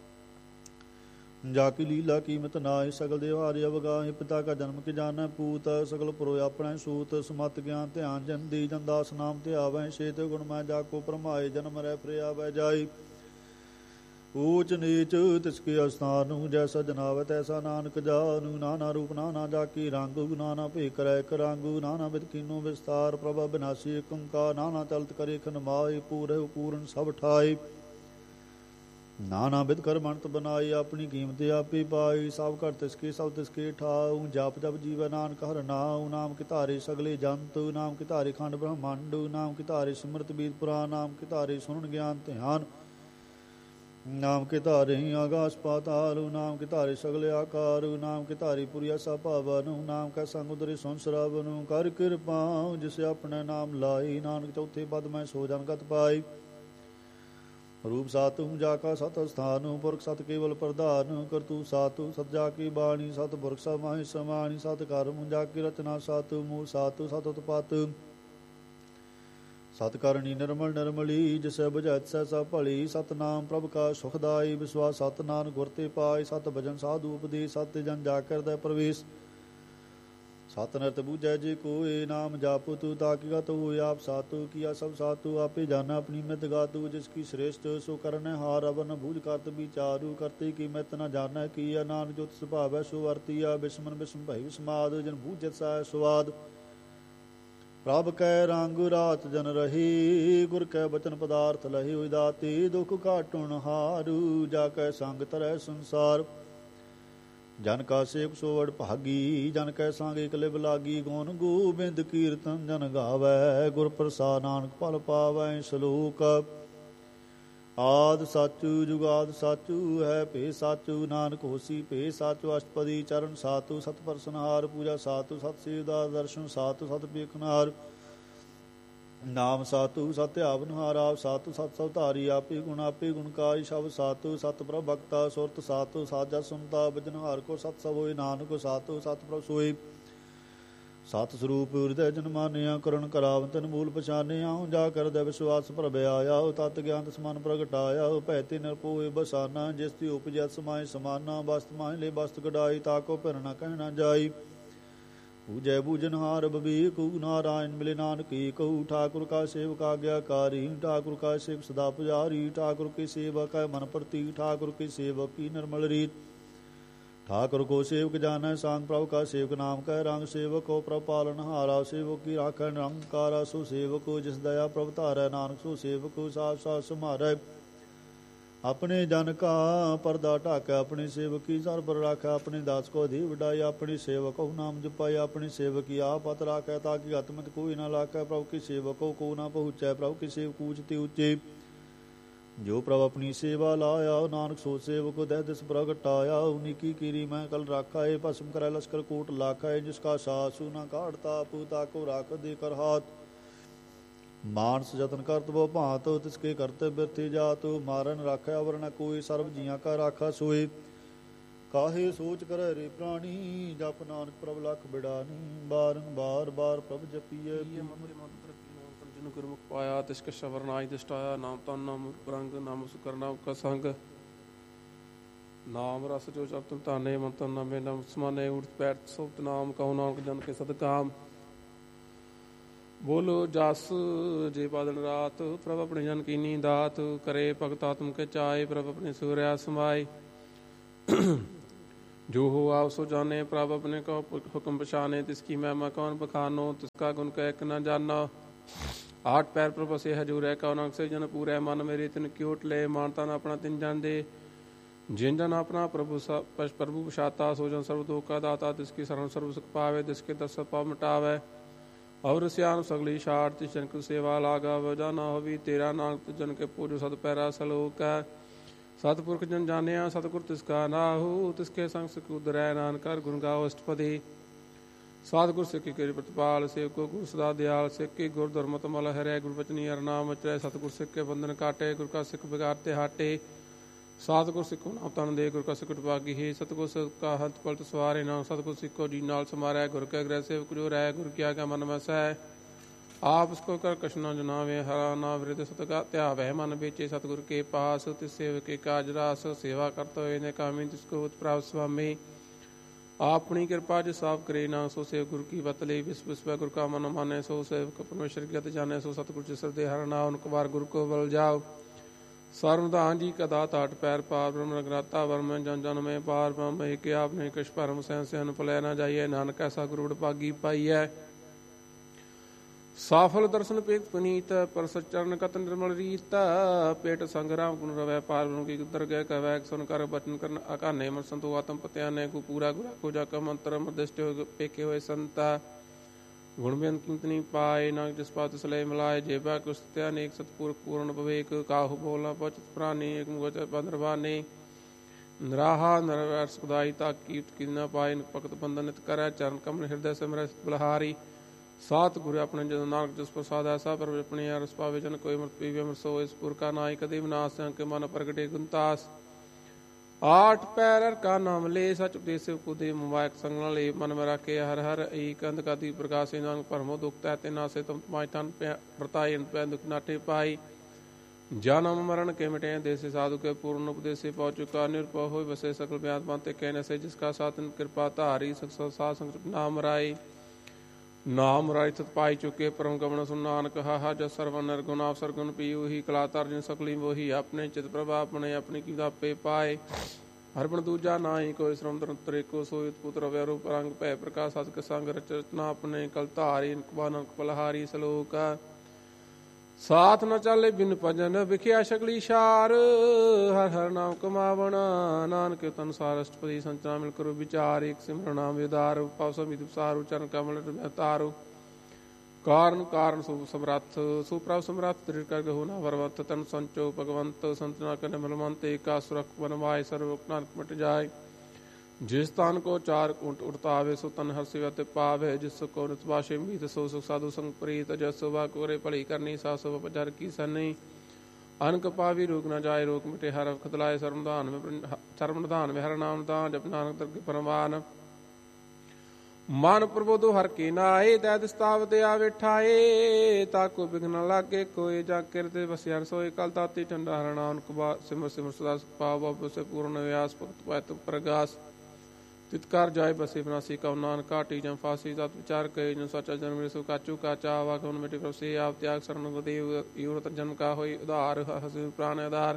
ਜਾ ਕੀ ਲੀਲਾ ਕੀਮਤ ਨਾਹਿ, ਸਗਲ ਦੇਵਾਰਿ ਅਵਗਾਹਿ। ਪਿਤਾ ਕਾ ਜਨਮ ਕਿ ਜਾਣੈ ਪੂਤ, ਸਗਲ ਪੁਰੋ ਆਪਣੈ ਸੂਤ। ਸਮਤ ਗਿਆਨ ਧਿਆਨ ਜੰਦੀ, ਜਨਦਾਸ ਨਾਮ ਧਿਆਵੈ। ਛੇਤ ਗੁਣ ਮੈਂ ਜਾ ਕੋ ਭਰਮਾਏ, ਜਨਮ ਰਹਿ ਫਿਰਿ ਆਵੈ ਜਾਈ। ਊਚ ਨੀਚ ਤਿਸਕੇ ਅਸਥਾਨੁ, ਜੈਸਾ ਜਨਾਵ ਤੈਸਾ ਨਾਨਕ ਜਾਨੁ। ਨਾਨਾ ਰੂਪ ਨਾਨਾ ਜਾਕੀ ਰੰਗੁ, ਨਾਨਾ ਭੇ ਕਰੈ ਇਕ ਰੰਗੁ। ਨਾਨਾ ਬਿਦ ਕੀਨੋ ਵਿਸਤਾਰ, ਪ੍ਰਭ ਬਿਨਾਸੀ ਏਕ ਓੰਕਾਰ। ਨਾਨਾ ਚਲਤ ਕਰੇ ਖਨ ਮਾਏ, ਪੂਰਹਿ ਪੂਰਨ ਸਭ ਠਾਏ। ਨਾਨਾ ਬਿਦ ਕਰ ਬਣਤ ਬਨਾਈ, ਆਪਣੀ ਕੀਮਤ ਆਪੇ ਪਾਈ। ਸਭ ਘਰ ਤਿਸਕੇ ਸਭ ਤਿਸਕੇ ਠਾਉ, ਜਪ ਜਪ ਜੀਵੈ ਨਾਨਕ ਹਰਿ ਨਾਉ। ਨਾਮ ਕੇ ਧਾਰੇ ਸਗਲੇ ਜੰਤ, ਨਾਮ ਕੇ ਧਾਰੇ ਖੰਡ ਬ੍ਰਹਮੰਡ। ਨਾਮ ਕੇ ਧਾਰੇ ਸਿਮਰਤ ਬੀਤ ਪੁਰਾਨ, ਨਾਮ ਕੇ ਧਾਰੇ ਸੁਣਨ ਗਿਆਨ ਧਿਆਨ। ਨਾਮ ਕੇ ਧਾਰੇ ਆਗਾਸ ਪਾਤਾਲ, ਨਾਮ ਕੇ ਧਾਰੇ ਸਗਲੇ ਆਕਾਰ। ਨਾਮ ਕੇ ਧਾਰੇ ਪੁਰੀਆ ਸਾ ਭਾਵਨ, ਨਾਮ ਕੈ ਸੰਗ ਉਦਰੇ ਸੁਨ ਸਰਾਵਨ। ਕਰ ਕਿਰਪਾ ਜਿਸ ਆਪਣੇ ਨਾਮ ਲਾਈ, ਨਾਨਕ ਚੌਥੇ ਪਦ ਮੈਂ ਸੋ ਜਨ ਗਤ ਪਾਈ। ਰੂਪ ਸਾਤੁ ਜਾ ਕਾ ਸਤ ਸਥਾਨ, ਪੁਰਖ ਸਤ ਕੇਵਲ ਪ੍ਰਧਾਨ। ਕਰਤੂ ਸਾਤੁ ਸਤ ਜਾ ਕੀ ਬਾਣੀ, ਸਤ ਪੁਰਖ ਸਮਾਹਿ ਸਮਾਣੀ। ਸਤ ਕਰਮ ਜਾ ਕੀ ਰਚਨਾ ਸਾਤੁ, ਮੂਲ ਸਾਤੁ ਸਤ ਉਤਪਤ। ਸਤ ਕਰਨੀ ਨਿਰਮਲ ਨਿਰਮਲੀ, ਜਿਸੈ ਬੁਝੈ ਸੈ ਸਭ ਭਲੀ। ਸਤਨਾਮ ਪ੍ਰਭ ਕਾ ਸੁਖਦਾਈ, ਵਿਸਵਾਸ ਸਤ ਨਾਨਕ ਗੁਰ ਤੇ ਪਾਈ। ਸਤ ਭਜਨ ਸਾਧੂ ਉਪਦੇਸ਼, ਸਤ ਜਨ ਜਾ ਕਰਦੈ ਪ੍ਰਵੇਸ਼। ਸਤ ਨਿਰਤ ਬੂਝੈ ਜੇ ਕੋਇ, ਨਾਮ ਜਾਪੁ ਤੂ ਤਾਕਿ ਗਤ ਹੋਇ। ਆਪ ਸਾਤੂ ਕੀਆ ਸਭ ਸਾਤੂ, ਆਪੇ ਜਾਣਾ ਆਪਣੀ ਮਿਤ ਗਾਤੂ। ਜਿਸ ਕੀ ਸ੍ਰੇਸ਼ਟ ਸੋ ਕਰਨੈ ਹਾਰ, ਅਵਨ ਬੂਝ ਕਰਤ ਵਿਚਾਰੂ। ਕਰਤੇ ਕੀ ਮਿਤ ਨ ਜਾਣੈ ਕੀਆ, ਨਾਨਕ ਜੋ ਤਿਸ ਭਾਵੈ ਸੋ ਵਰਤੀਆ। ਬਿਸਮਨ ਬਿਸਮ ਭਈ ਵਿਸਮਾਦ, ਜਨ ਬੂਝਤ ਸੈ ਸੁਆਦ। ਪ੍ਰਭ ਕੈ ਰੰਗ ਰਾਤ ਜਨ ਰਹੀ, ਗੁਰ ਕੈ ਬਚਨ ਪਦਾਰਥ ਲਹੀ। ਹੋਇ ਦਾਤੇ ਦੁਖ ਘਾਟੁਣ ਹਾਰੂ, ਜਾ ਕੈ ਸੰਗ ਤਰੈ ਸੰਸਾਰ। ਜਨ ਕਾ ਸੇਵਕ ਸੋ ਵਡ ਭਾਗੀ, ਜਨ ਕੈ ਸੰਗ ਇਕ ਲਿਵ ਲਾਗੀ। ਗੁਣ ਗੋਬਿੰਦ ਕੀਰਤਨ ਜਨ ਗਾਵੈ, ਗੁਰ ਪ੍ਰਸਾਦ ਨਾਨਕ ਭਲ ਪਾਵੈ। ਸ਼ਲੋਕ ਆਦਿ ਸਚੁ ਜੁਗਾਦ ਸਚੁ, ਹੈ ਭੇ ਸਚੁ ਨਾਨਕ ਹੋਸੀ ਭੇ ਸਚੁ। ਅਸ਼ਟਪਦੀ ਚਰਨ ਸਾਤੁ, ਸਤ ਪਰਸਨਹਾਰ। ਪੂਜਾ ਸਾਤੁ, ਸਤ ਸੇਵਦਾ ਦਰਸ਼ਨ ਸਾਤੁ, ਸਤ ਵੇਖਨਹਾਰ। ਨਾਮ ਸਾਤੁ ਸਤ ਧਿਆਵਨਹਾਰ। ਆਪ ਸਾਤੁ ਸਤ ਸਭ ਧਾਰੀ, ਆਪੇ ਗੁਣ ਆਪੇ ਗੁਣਕਾਰੀ। ਸ਼ਬਦ ਸਾਤੁ ਸਤ ਪ੍ਰਭ ਭਗਤਾ, ਸੁਰਤ ਸਾਤੁ ਸਾਜਾ ਸੁਨਤਾ। ਬਜਨਹਾਰ ਕੋ ਸਤ ਸਭ ਹੋਏ, ਨਾਨਕ ਸਾਤੁ ਸਤ ਪ੍ਰਭ ਸੋਏ। ਸਤ ਸਰੂਪ ਹਿਰਦੈ ਜਨ ਮਾਨਿਆ, ਕਰਣ ਕਰਾਵਤਨ ਮੂਲ ਪਛਾਨਿਆ। ਜਾ ਕਰਦੈ ਵਿਸ਼ਵਾਸ ਪ੍ਰਭ ਆਇਆ, ਤਤ ਗਿਆਨ ਤਸਮਨ ਪ੍ਰਗਟਾਇਆ। ਭੈ ਤੇ ਨਿਰਭਉ ਬਸਾਨਾ, ਜਿਸ ਦੀ ਉਪਜੈ ਸਮਾਏ ਸਮਾਨਾ। ਬਸਤ ਮਾਹਿ ਲੈ ਬਸਤ ਕਢਾਈ, ਤਾਕੋ ਭਿਰ ਨ ਕਹਿ ਨ ਜਾਈ। ਪੂਜੈ ਬੂਜਨਹਾਰ ਬਬੀਕੁ, ਨਾਰਾਇਣ ਮਿਲੇ ਨਾਨਕ ਏਕੁ। ਠਾਕੁਰ ਕਾ ਸੇਵਕ ਆਗਿਆਕਾਰੀ, ਠਾਕੁਰ ਕਾ ਸੇਵਕ ਸਦਾ ਪੁਜਾਰੀ। ਠਾਕੁਰ ਕੇ ਸੇਵਕ ਹੈ ਮਨ ਪ੍ਰਤੀ, ਠਾਕੁਰ ਕੇ ਸੇਵਕ ਕੀ ਨਿਰਮਲ ਰੀਤ। ਠਾकुर को सेवक जानै सांग, प्रभु का सेवक नाम कह रंग। सेवक को प्रभु पालन हारा, सेवक की राखै निरंकारा। सो सेवक को जिस दया प्रभु धारै, नानक सो सेवक को साथ साथ सम्हारै। अपने जन का परदा ढाकै, अपने सेवक की सर पर राखै। अपने दास को धी वडाई, अपने सेवक को नाम जपाई। अपने सेवक की आप पत राखै, ताकि आत्मत कोई न लाकै। प्रभु की सेवक को न पहुँचै, प्रभु की सेवक ऊंचते ऊँचे। जो प्रभु अपनी सेवा लाया, नानक सो सेवक को दह दिस प्रगटाया। उन्हीं की मैं कल राखा है, भस्म करे लश्कर कोट लाखा है। जिसका सासू न काढ़ता, पूता को राख दे कर हाथ। मानस जतन करत वो भांत, तिसके करते बिरथे जात। मारन राखा अवर न कोई, सर्व जिया का राखा सोए। काहे सोच करे रे प्राणी, जप नानक प्रभ लख बिड़ानी। बार बार प्रभ जपिए गुरमुख पाया, तिसके सवर नाई दिष्टाया। नाम तन नाम रंग, नाम सुकरना का संग। नाम रस जो जप ताने, मंतन नामे नाम समाने। उठ पैठ सुत नाम कहो, नानक जन के सदकाम। बोलो जस जे बादल रात, प्रभ अपने जन की नींदात। करे भगत आत्म के चाय, प्रभ अपने सूर्या समाए। जो हो आप सो जाने, प्रभ अपने को हुक्म पछाने। तिसकी महिमा कौन बखानो, तिसका गुण कह न जाना। आठ पैर प्रभ से हजूर है, कौन से जन पूरे मन मेरे। तिन क्योट ले मानता न अपना तिन जन दे। जिन जन अपना प्रभु पछाता, सो जन सर्व दुख का दाता। तिसकी शरण सर्व सुख पावे, तिसके दस पाप मिटावे। और सियान सगली शार, तिस जन की सेवा लागा। जाना होवी तेरा नानक, जन के पूजो सत पैरा सलोक है। सतपुरख जन जानिया, सतगुर तिसका नाहु। तिसके संग सुख उदरै, नानक गुण गाओ अष्टपदी। सतगुर सिक्खी करी प्रतिपाल, सेवको गुर सदा दयाल। सिक्खी गुर धर्मत मल हरै, गुर बचनी हर नाम अचरै। सतगुर सिख के बंधन काटे, गुर का सिख बिगाड़ते हाटे। सतगुर सिखो नाम तन दे, गुर का सिख भागी ही। सतगुर सिख का हंत पलट सवारे, नाम सतगुर सिखो जी नाल समारै। गुर के ग्रह सेवक जो रह, गुर क्या क्या मन में सह। आप उसको कर कशना जनावे, हरा ना वृद्ध सतगा त्यावै। मन बेचे सतगुर के पास, तिस सेवक के काज रास। सेवा करते हुए ने कामी, तिसको उत्प्राप्त स्वामी। अपनी कृपा जो साफ करे, ना सो सेव गुरु की बतले। विश्व विश्व गुरु का मन माने, सो सेवक परमेश्वर की गत जाने। सो सतगुरु जिस हृदय हर ना, उनको बार गुरु को बल जाओ। ਸਰਵਦਾਨ ਜੀ ਕਦਾ ਤਾਟ ਪੈਰ ਪਾਰ ਬ੍ਰਹਮ ਰਗਰਾਤਾ ਵਰਮੈ ਜਨ ਜਨ ਮੈਂ ਪਾਰ ਬ੍ਰਹਮ ਏਕ ਆਪ ਨੇ ਕਿਛ ਭਰਮ ਸਹਿ ਸਿਆਨ ਭੁਲੈ ਨਾ ਜਾਈਐ ਨਾਨਕ ਐਸਾ ਗੁਰੂੜ ਭਾਗੀ ਪਾਈਐ ਸਾਫਲ ਦਰਸ਼ਨ ਪੇਖ ਪੁਨੀਤ ਪਰ ਸਚਰਨ ਕਤ ਨਿਰਮਲ ਰੀਤ ਪੇਟ ਸੰਗ ਰਾਮ ਗੁਣ ਰਵੈ ਪਾਰ ਬ੍ਰਹਮ ਕੀ ਉਦਰ ਗਏ ਕਵੈ ਸੁਨ ਕਰ ਬਚਨ ਕਰਨ ਅਕਾਨੇ ਮਨ ਸੰਤੋ ਆਤਮ ਪਤਿਆਨੇ ਕੋ ਪੂਰਾ ਗੁਰਾ ਕੋ ਜਾ ਕ ਮੰਤਰ ਮਦਿਸ਼ਟ ਹੋ ਪੇਕੇ ਹੋਏ ਸੰਤਾ ਗੁਣ ਬੇਨ ਕੀਮਤਨੀ ਪਾਏ ਨਾਨਕ ਜਿਸ ਪਾਤ ਸਲੇ ਮਿਲਾਏ ਜੇਬਾ ਕੁਸਤਿਆ ਅਨੇਕ ਸਤਪੁਰਖ ਪੂਰਨ ਭਵੇਕ ਕਾਹੂ ਬੋਲਣਾ ਪਚਤ ਪ੍ਰਾਨੀ ਏਕ ਮੁਗਤ ਬੰਦਰਵਾਨੇ ਨਰਾਹਾ ਨਰਵਰ ਸੁਦਾਈ ਤਾ ਕੀਟ ਕਿਨਾ ਪਾਏ ਭਗਤ ਬੰਦਨ ਨਿਤ ਕਰੈ ਚਰਨ ਕਮਲ ਹਿਰਦੈ ਸਿਮਰੈ ਬਲਹਾਰੀ ਸਾਤ ਗੁਰੂ ਆਪਣੇ ਜਨ ਨਾਨਕ ਜਿਸ ਪ੍ਰਸਾਦ ਐਸਾ ਪਰ ਆਪਣੇ ਰਸ ਪਾਵੇ ਜਨ ਕੋਈ ਮਰਤ ਪੀਵੇ ਮਰਸੋ ਇਸ ਪੁਰ ਕਾ ਨਾਇ ਕਦੇ ਵਿਨਾਸ਼ ਕੇ ਮਨ ਪ੍ਰਗਟੇ ਗੁੰਤਾਸ आठ पैर का नाम ले सच उपदेश कुदे मुबायक संग ले मन में रखे हर हर एक अंध का दी प्रकाश नानक परमो दुख तैते ना से तुम तुम्हारे तन प्रताय पै दुख नाटे पाई जन्म मरण के मिटे देश साधु के पूर्ण उपदेश पहुँच चुका निरपह हो बसे सकल ब्याज मानते कहने से जिसका सातन कृपा धारी संग नाम राय नाम राय तत् पाई चुके परम गमन सुन नानक हा जस सर्वन निर्गुण अवसर गुण पीयू ही कलातर जिन सकली वही अपने चित प्रभा अपने अपनी की दापे पाए हरबण दूजा नाई कोई श्रम तंत्र को सोयत पुत्र व्यरूप रंग भय प्रकाश सत के संग रचना अपने कल धारी नक पलहारी सलोक साथ न चाले बिन भजन विख्या शकली शार हर हर नाम कमावना नानक तन सारष्टपति संचना मिल करो विचार एक सिमरण नाम विदार पाव समित सारु चरण कमल तारु कारण कारण समरथ सुप्रभ समरथ दृढ़ कर गहु न वरवत तन संचो भगवंत संतना कर मलमंत एका सुरख बनवाय सर्व नानक मिट जाय जिस स्थान को चार कुंट उड़तावे सो तन हर सिवत पावे जिस को नितवाशे मीत सो सुख साधु संग प्रीत जस वा कोरे भली करनी सासो पजर की सनी अनक पावी रोग न जाय रोग मिटे हर खतलाय सर्वदान में हर नाम दान जप नानक दरग परमान मन प्रबोधो हर के नाए दैद स्ताव दया बैठाए ताको बिघ्न लागे कोई जा किरते बस हर सोए कल ताती ठंडा हर नाम सिमर सिमर सदा पाव से पूर्ण व्यास भक्त पात प्रगास तितकार जाय बसे बनासी कव नान काटी जम फांसी तत् विचार कहे जो सचा जन्म सु काचू काचा आवा कौन मिटे प्रभु आप त्याग शरण गुरुदेव युवत जन्म का होई उदार हसि प्राण आधार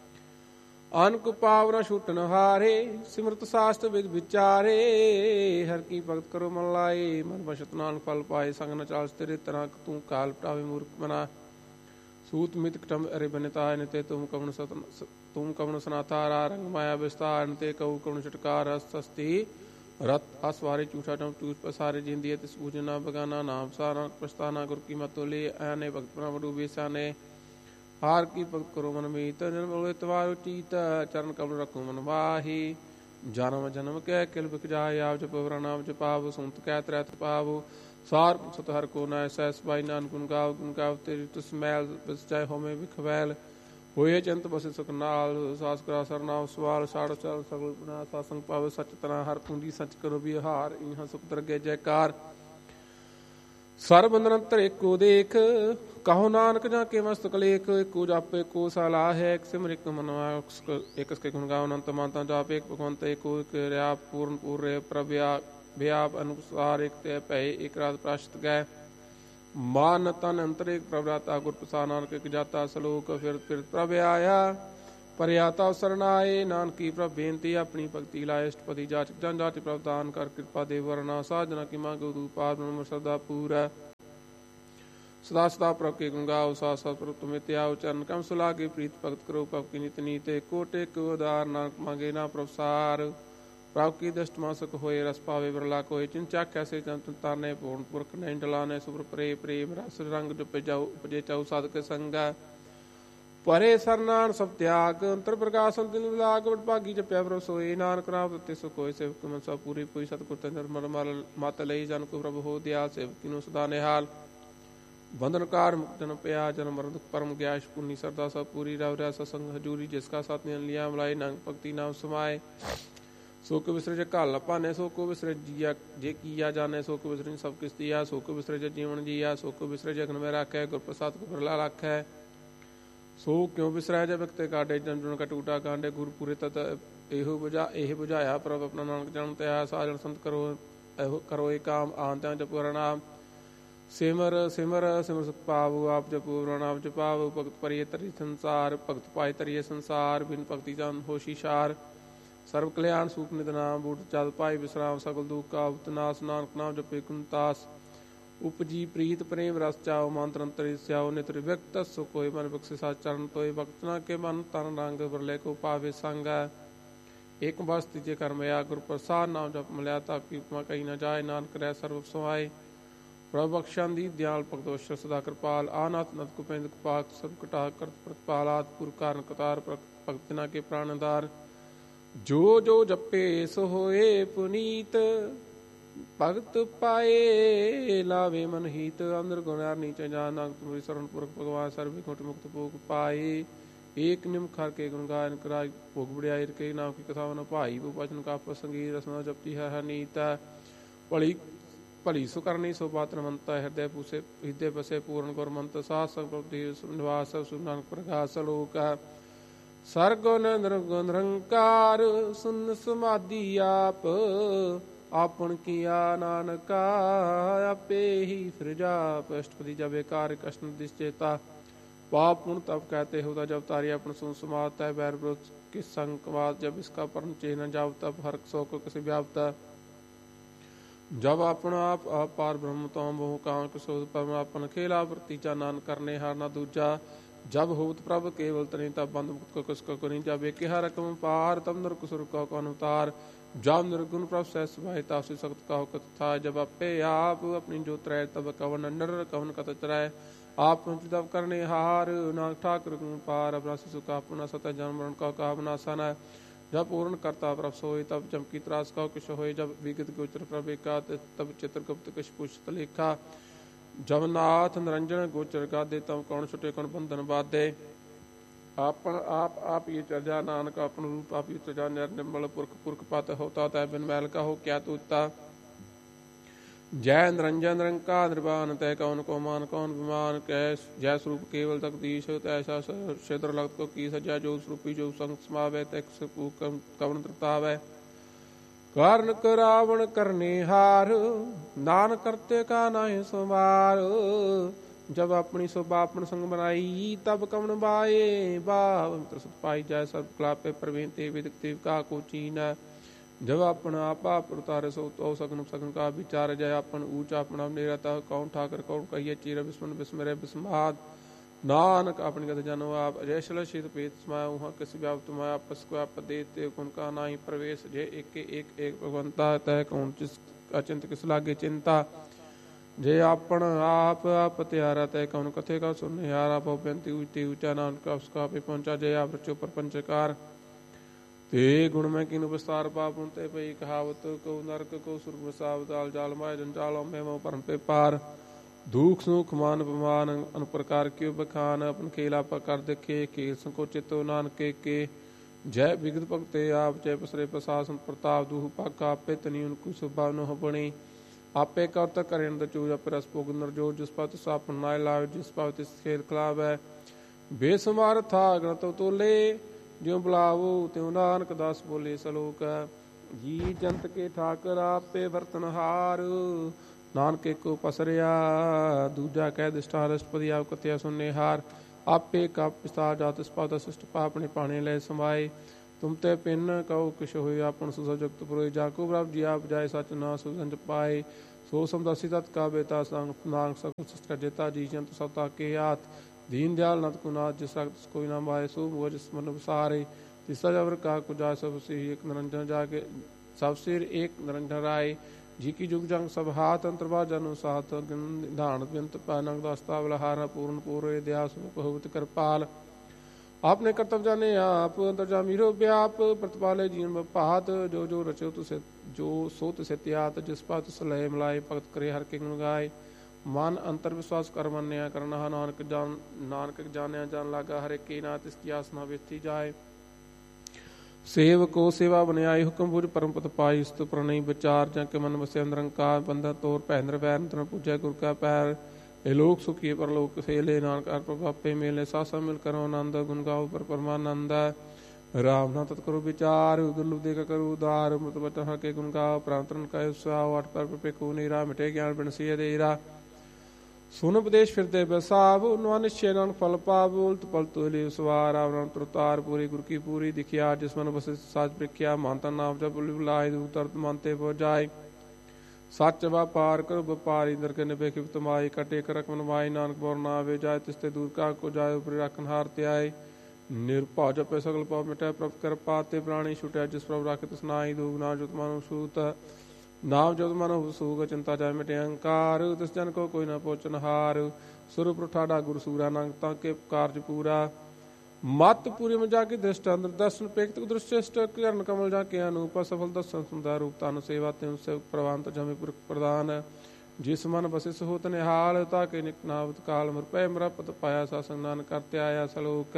अनक पावना छूटन हारे सिमरत शास्त्र विद विचारे हर की भगत करो मन लाए मन बशत नान फल पाए संग न चाल तेरे तरह तू काल पटावे मूर्ख बना सूत मित कटम अरे बनिता निते तुम कवन सनातारा रंग माया विस्तार नते कहू कवन छटकार हस्ती रत असवारे चूठा टम चूस पसारे जिंदिए तिस पूजना बगाना नाम सारा पछताना गुरु की मत ले आने भक्त प्रभु बेसाने हार की भक्त करो मन मीत निर्मल तवार चीत चरण कमल रखो मन वाही जन्म जन्म कै किल बिक जाय आप जप नाम जपाव सुनत कै त्रैत पाव सार सत हर को नाय सैस बाई नान गुण गाव तेरी तुस मैल बस जाय होमे बिखवैल होए चंत बसे सुख नाल सास करा सरनाम सवाल साड़ चल सगल पुना सासंग पावे सच तना हर पूंजी सच करो बिहार इहाँ सुख दरगे जयकार सर बंदनंतर एको देख कहो नानक जा के मस्तक लेख एको जाप एको सलाह है एक सिमर एक मनवा एक इसके गुण गाओ अनंत माता जाप एक भगवंत एको क्रिया पूर्ण पूर्य प्रव्या व्याप अनुसार एक तय पै एक रात प्राश्त गए मान तन अंतर एक प्रभ्राता गुर प्रसाद नानक एक जाता सलोक फिर प्रभ आया परयाता शरणाए नानक की प्रभ बेनती अपनी भक्ति लाए इष्टपति जाचक जन जाति प्रभ दान कर कृपा देव वरना साधना की मांग पार ब्रह्म सदा पूरा सदा सदा प्रभ के गुण गाओ सा प्रभ तुम्हें त्याओ चरण कम सुला के प्रीत भक्त करो प्रभ की नित नीते कोटे को उदार नानक मांगे ना प्रभसार प्रभ की दृष्ट मासक होए रस पावे बरला कोई चिंचा कैसे चंता ने पूर्ण पुरख नहीं डलाने सुप्र प्रे प्रेम रस रंग जो उपजे चाऊ साधक संगा परे सरनान सब त्याग अंतर प्रकाश अंतिम विलाग बड़ भागी जप्या प्रभ सोए नानक राम तत्ते सो कोई सेवक मन सब पूरी पूरी सतगुर तंजर मल मात लई जन को प्रभु हो दयाल सेवक तीनों सदा निहाल बंधनकार मुक्त जन पया जन मरण दुख परम ग्यास पुण्य सरदा सब पूरी रव रहा सत्संग हजूरी जिसका साथ लिया मलाई नंग भक्ति नाम समाये सो को विसरज काल पाने सो को विसरज जिया जे किया जाने सो को विसरज सब किस दिया सो को विसरज जीवन जिया सो को विसरज अग्न में राखै गुर प्रसाद को भरला राखै सो क्यों विसराय जब व्यक्ति काटे जन जन का टूटा कांडे गुरु पूरे तत एहो बुझाया प्रभ अपना नानक जन तया साजन संत करो ए काम आन त्या जप नाम ਸਿਮਰ ਸਿਮਰ ਸਿਮਰ ਸੁਖ ਪਾਵੋ, ਆਪ ਜਪੋ ਨਾਮ ਜਪਾਵੋ, ਭਗਤ ਪਰਿਏ ਤਰੀ ਸੰਸਾਰ, ਭਗਤ ਪਾਏ ਤਰੀਏ ਸੰਸਾਰ, ਬਿਨ ਭਗਤੀ ਜਨ ਹੋਸ਼ੀ ਸ਼ਾਰ, ਸਰਬ ਕਲਿਆਣ ਸੂਖ ਨਿਤ ਨਾਮ, ਬੂਟ ਜਦ ਪਾਈ ਵਿਸਰਾਮ, ਸਗਲ ਦੁਖ ਕਾ ਉਤਨਾਸ, ਨਾਨਕ ਨਾਮ ਜਪੇ ਕੁੰਤਾਸ, ਉਪਜੀ ਪ੍ਰੀਤ ਪ੍ਰੇਮ ਰਸ ਚਾਓ, ਮਨ ਤਰੰਤਰੀ ਸਿਆਓ, ਨਿਤਰ ਵਿਅਕਤ ਸੋ ਕੋਈ, ਮਨ ਬਖਸ਼ੇ ਸਾਚ ਚਰਨ ਤੋਏ, ਭਗਤਨਾ ਕੇ ਮਨ ਤਨ ਰੰਗ, ਬਰਲੇ ਕੋ ਪਾਵੇ ਸੰਗ, ਏਕ ਬਸ ਤੀਜੇ ਕਰਮ ਆ, ਗੁਰ ਪ੍ਰਸਾਦ ਨਾਮ ਜਪ ਮਿਲਿਆ, ਤਾ ਕੀ ਉਪਮਾ ਕਹੀ ਨਾ ਜਾਏ, ਨਾਨਕ ਰਹਿ ਸਰਬ ਸਮਾਏ, ਪ੍ਰਭ ਬਖਸ਼ਾਂ ਦੀ ਦਿਆਲ ਭਗਦੋਸ਼ ਸਦਾ ਕਿਰਪਾਲ, ਆਨਾਤ ਨਤ ਕੁਪਿੰਦ ਕੁਪਾਕ, ਸਭ ਕਟਾ ਕਰਤ ਪ੍ਰਤਪਾਲਾਤ, ਪੁਰ ਕਾਰਨ ਕਤਾਰ, ਭਗਤਨਾ ਕੇ ਪ੍ਰਾਣਦਾਰ, ਜੋ ਜੋ ਜਪੇ ਸੋ ਹੋਏ ਪੁਨੀਤ, ਭਗਤ ਪਾਏ ਲਾਵੇ ਮਨ ਹੀਤ, ਅੰਦਰ ਗੁਣਾਰ ਨੀਚੇ ਜਾਨ, ਨਾਨਕ ਤੁਮਰੀ ਸਰਣ ਪੁਰਖ ਭਗਵਾਨ, ਸਰਬਿ ਘੁਟ ਮੁਕਤ ਭੋਗ ਪਾਏ, ਏਕ ਨਿਮ ਖਰ ਕੇ ਗੁਣ ਗਾਇਨ ਕਰਾਇ, ਭੋਗ ਬੜਿਆਈ ਰਕੇ ਨਾਮ ਕੀ ਕਥਾ ਨ ਭਾਈ, ਬੋ ਬਚਨ ਕਾ ਸੰਗੀਤ, ਰਸਨਾ ਜਪਤੀ ਹੈ ਨੀਤ, ਭਲੀ ਭਲੀ ਸੁ ਕਰਨੀ ਸੋ ਬਾਤ ਨਮੰਤਾ, ਹਿਰਦੈ ਪੂਸੇ ਹਿਰਦੇ ਬਸੇ ਪੂਰਨ ਗੁਰਮੰਤ, ਸਾਧ ਸੰਗਤ ਨਿਵਾਸ ਸੁ ਨਾਨਕ ਪ੍ਰਗਾਸ ਲੋਕ, ਸਰਗੁਣ ਨਿਰਗੁਣ ਨਿਰੰਕਾਰ, ਸੁਨ ਸਮਾਧੀ ਆਪ, ਆਪਨ ਕੀਆ ਨਾਨਕਾ, ਆਪੇ ਹੀ ਫਿਰ ਜਾਪ, ਅਸ਼ਟਪਦੀ ਜਬੇ ਕਾਰ ਕਸ਼ਨ ਦਿਸ ਚੇਤਾ, पाप पुण्य तब कहते होता, जब तारी अपन सुन समाता है, बैर विरोध किस संकवाद, जब इसका परम चेह न जाव, तब हर सो को किसी व्यापता, जब अपना आप पार ब्रह्म तो बहु कांक शोध, परमापन खेला प्रतीचा, नान करने हार न दूजा, जब होत प्रभ केवल तनी, तब बंद मुक्त को किसको करी, जब एक रकम पार, तब नरक सुर का कौन उतार, जब निर्गुण प्रभ सहस भाई, ताप से सख्त का कथ था, जब अपे आप अपनी जो त्रय, तब कवन नर कवन कत त्रय, आप तब करने हार, नानक ठाकुर पार, अबरासी सुखा पुनः सत्य जन्म मरण का बनासन है, जब पूर्ण करता प्रभ सोए, तब चमकी त्रास का किश होए, जब विगत गोचर प्रभ एका, तब चित्रगुप्त किश पुष्ट लेखा, जब नाथ निरंजन गोचर गादे, तब कौन छुटे कौन बंधन बाधे, आपन आप ये चर्जा, नानक अपन रूप आप ये चर्जा, नर निर्मल पुरख पुरख पात होता, तय बिन मैल का हो क्या तूता, जय निरंजन निरंकार निर्वाण, तय कौन को मान कौन विमान, कै जय स्वरूप केवल तकदीश, तैसा क्षेत्र लग्त को की सजा, जो स्वरूपी जो संग समावे, तय कवन तृतावै, कारण करावण करने हार, नान करते का नाहि सुमार, जब अपनी सो बापन संग बनाई, तब कवन बाए बाव, मित्र पाई, जय सब कलापे प्रवीण ते विदिक देव का को चीन, जब अपन आपा प्रतार सो तो सगन सगन का विचार, जय अपन ऊंचा अपना निरता, कौन ठाकर कौन कहिए चीर विस्मन विस्मरे विस्माद, नानक अपनी गत जनो आप, अजय शल शीत पेत समाया, वहाँ किसी व्याप्त माया, आपस को आप देते उनका नाही प्रवेश, जय एक एक भगवंता, तय कौन जिस अचिंत किस लागे चिंता, जय अपन आप त्यारा, तय कौन कथे का सुनने हारा, बेनती ऊंची ऊंचा, नानक उसका पे पहुंचा, जय आप रचो पर पंचकार, ते गुण में किन विस्तार पाप ते पई, कहावत को नरक को सुर सावताल, जाल माय जंजालों में मोह परम पे पार, दुख सुख मान अपमान अन प्रकार क्यों बखान, अपन खेला पकर देखे, खेल संकोचित नानक के, जय विगत भगते आप, जय पसरे प्रशासन प्रताप, दुह पक आपे तनी उनको सुबह न बणी, आपे करत करें दचू, जप रस पोग नर जो, जिस पत साप नाय लाव, जिस पत इस खेल खिलाव है, बेसुमार था गणत तोले, ज्यों बुलावो त्यों नानक दास बोले सलोक, जी जंत के ठाकर आपे बर्तन हार, नानके को पसरिया, दूजा कह दिष्टा रष्टपति आप कथिया सुनने हार, आपे का पिस्तार जात स्पात शिष्ट पापने पाने ले समाये, तुम ते पिन कहो किश होई, आपन सुसजुक्त पुरोय, जाको प्रभ जी आप जाय सच ना सुजंज पाए, सो समदसी तत् का बेता संग नानक सकुल सृष्टि जेता, जी जंत सता के हाथ, दीन दयाल नत कुनाथ, जिस रक्त कोई ना माए, सो मुझ मन सारे, तिसरा जबर का कुजा, सब से एक निरंजन जाके, सब सिर एक निरंजन राय, जी की जुग जंग सब हाथ अंतर्बा जनु साथ, धान बिंत पैनक दास्ता बलहार, पूर्ण पूरे दया सुख कृपाल, आपने कर्तव्य जाने आप, अंतर्जामी रो व्याप, प्रतिपाले जीवन बपात, जो जो रचो तुसे जो सो तुसे त्यात, जिस पात सलह मिलाए, भगत करे हर के गुण गाय, मन अंतर विश्वास कर मन्या करना, नानक जाने जान लागा, हरे के नाथ इसकी आसना व्यथी जाए, सेव को सेवा बनियाई, हुक्म बुझ परम पद पाई, स्तु प्रणय विचार, जंके मन बसे निरंकार, बंधन तोर पैंद्र वैर तन पूजा गुर का पैर, ए लोक सुखी परलोक सेले, नानक प्रभापे मेले, सासा मिल करो आनंद, गुण गाओ पर परमानंद, राम ना तत्करो विचार, दुर्लभ देख करो उदार, मृत बचन हर के गुण गाओ, प्रांतरण का उत्साह, आठ पर पे को नीरा, मिटे ज्ञान बिन सिय देरा, ਸੁਨ ਉਪਦੇਸ਼ ਫਿਰਦੇ ਬਸਾਵ ਨਵਾ ਨਿਸ਼ਚੈ ਨਾਨ ਫਲ ਪਾਵ ਉਲਟ ਪਲਟ ਲਈ ਸਵਾਰ ਆਵਰਨ ਪ੍ਰਤਾਰ ਪੂਰੀ ਗੁਰ ਕੀ ਪੂਰੀ ਦਿਖਿਆ ਜਿਸ ਮਨ ਬਸੇ ਸਾਜ ਪ੍ਰਿਖਿਆ ਮਾਨਤਾ ਨਾਮ ਜਪ ਲਾਇ ਦੂ ਤਰਤ ਮੰਤੇ ਪੋ ਜਾਏ ਸੱਚ ਵਪਾਰ ਕਰ ਵਪਾਰ ਇੰਦਰ ਕੇ ਨਿਭੇ ਕਿਵਤ ਮਾਈ ਕਟੇ ਕਰਕ ਮਨਵਾਈ ਨਾਨਕ ਬੋਰ ਨਾ ਆਵੇ ਜਾਏ ਤਿਸਤੇ ਦੂਰ ਕਾ ਕੋ ਜਾਏ ਉਪਰਿ ਰੱਖਨ ਹਾਰ ਤੇ ਆਏ ਨਿਰਭਉ ਜਪੈ ਸਗਲ ਪਾਪ ਮਿਟੈ ਪ੍ਰਭ ਕਿਰਪਾ ਤੇ ਪ੍ਰਾਣੀ ਛੁਟਿਆ ਜਿਸ ਪ੍ਰਭ ਰੱਖ ਤਿਸ ਨਾਹੀ ਦੂਗ ਨਾ ਜੁਤ ਮਨੁ ਸੂਤ ਨਾਮ ਜੁਤ ਮਨੁ ਸੂਗ ਚਿੰਤਾ ਜਾਇ ਮਿਟੇ ਅਹੰਕਾਰ ਤਿਸ ਜਨ ਕੋ ਕੋਈ ਨਾ ਪੋਚਨ ਹਾਰ ਸੁਰਪ ਠਾੜਾ ਗੁਰ ਸੂਰਾ ਨੰਗ ਤਾਂ ਕੇ ਕਾਰਜ ਪੂਰਾ ਮਤ ਪੂਰੀ ਮਜਾ ਕੇ ਦ੍ਰਿਸ਼ਟ ਅੰਦਰ ਦਰਸ਼ਨ ਪੇਖਤ ਦ੍ਰਿਸ਼ਟ ਕਰਨ ਕਮਲ ਜਾ ਕੇ ਅਨੂਪ ਸਫਲ ਦਰਸ਼ਨ ਸੁੰਦਰ ਰੂਪ ਤਨ ਸੇਵਾ ਤੇ ਸੇ ਪ੍ਰਵਾਨਤ ਜਮੇ ਪੁਰਖ ਪ੍ਰਦਾਨ ਜਿਸ ਮਨ ਬਸਿਸ ਹੋਤ ਨਿਹਾਲ ਤਾ ਕੇ ਨਿਕਨਾਵਤ ਕਾਲ ਮਰ ਪੈ ਮਰਪਤ ਪਾਇਆ ਸਾਸੰਗ ਨਾਨਕ ਕਰਤੇ ਆਇਆ ਸਲੋਕ